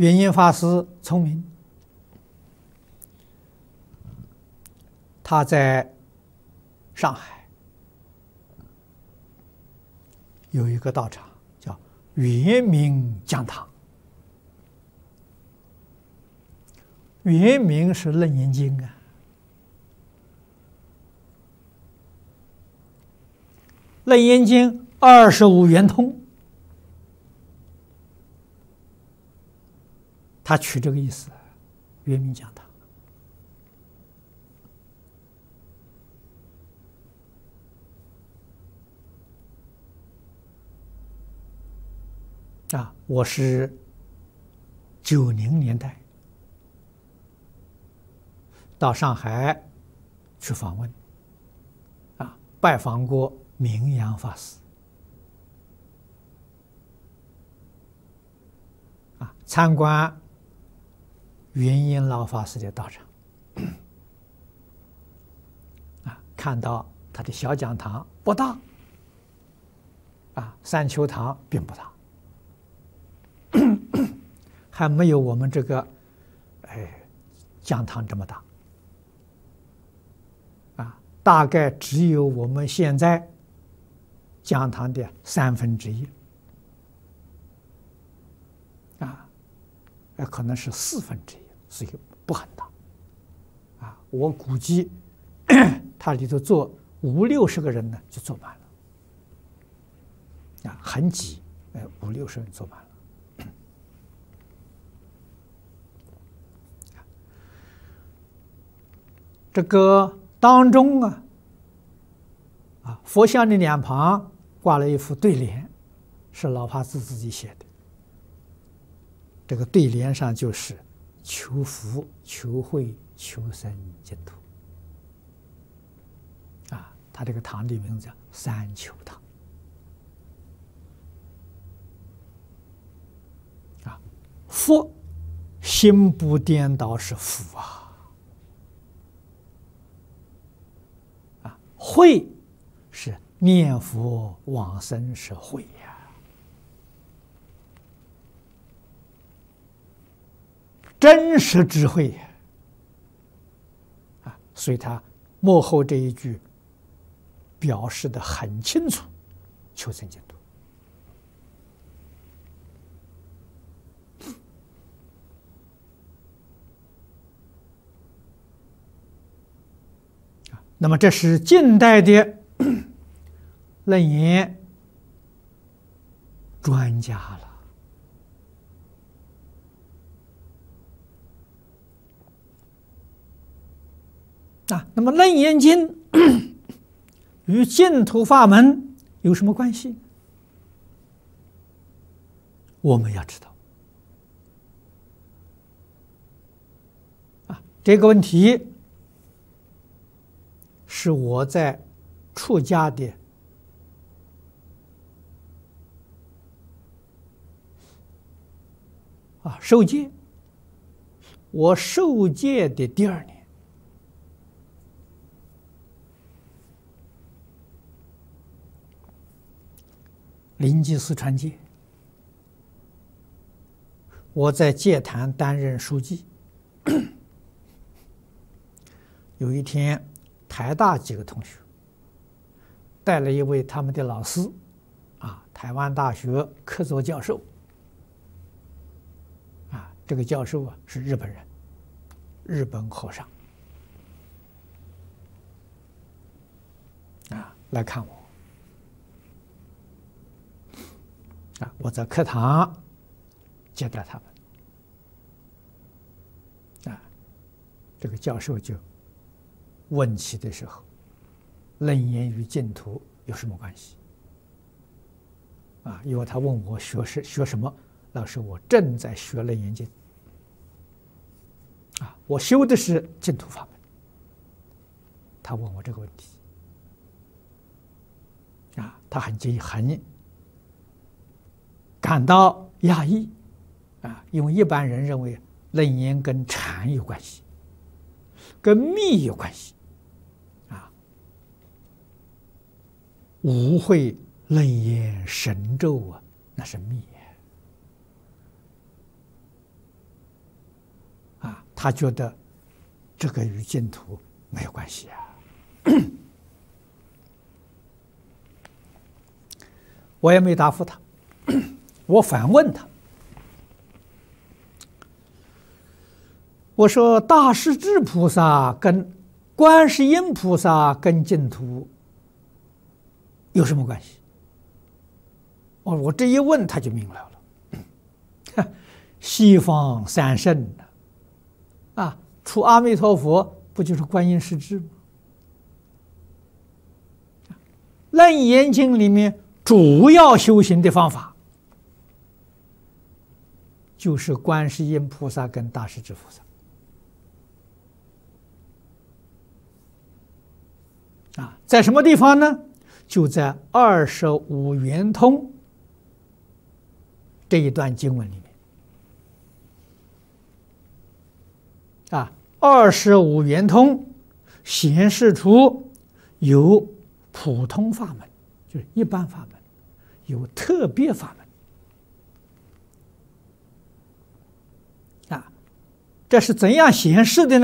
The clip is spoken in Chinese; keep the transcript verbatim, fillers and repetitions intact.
圆瑛法师聪明，他在上海有一个道场，叫圆明讲堂。圆明是楞严经啊，楞严经二十五圆通，他取这个意思，圆明讲堂。啊，我是九零年代到上海去访问，啊，拜访过明阳法师，啊，参观圆瑛老法师的道场，啊，看到他的小讲堂不大，啊，三球堂并不大。还没有我们这个，哎，讲堂这么大，啊，大概只有我们现在讲堂的三分之一，啊，呃，可能是四分之一，所以不很大，啊，我估计它里头坐五六十个人呢，就坐满了，啊，很挤，哎，五六十人坐满了。这个当中啊，啊，佛像的两旁挂了一副对联，是老法师自己写的。这个对联上就是“求福、求慧、求生净土”。啊，他这个堂的名字叫三求堂。啊，佛心不颠倒是福啊。慧是念佛往生是慧呀，真实智慧呀，啊，所以他幕后这一句表示的很清楚，求生净土。那么这是近代的楞严专家了。啊，那么楞严经与净土法门有什么关系？我们要知道。啊，这个问题是我在出家的啊受戒，我受戒的第二年，临济寺传戒，我在戒坛担任书记。有一天，台大几个同学带了一位他们的老师，啊，台湾大学客座教授，啊，这个教授啊是日本人，日本和尚，啊，来看我，啊，我在课堂接待他们，啊，这个教授就问起的时候，楞严与净土有什么关系？啊，因为他问我学是学什么，老师，我正在学楞严经，啊，我修的是净土法门。他问我这个问题，啊，他很惊很感到讶异，啊，因为一般人认为楞严跟禅有关系，跟密有关系。无会楞严神咒啊，那是密他觉得这个与净土没有关系啊。我也没答复他，我反问他，我说大势至菩萨跟观世音菩萨跟净土有什么关系？哦，我这一问他就明了了。西方三圣啊，除阿弥陀佛不就是观音势至吗？楞严经里面主要修行的方法就是观世音菩萨跟大势至菩萨啊，在什么地方呢？就在二十五圆通这一段经文里面啊，二十五圆通显示出有普通法门，就是一般法门，有特别法门啊，这是怎样显示的呢？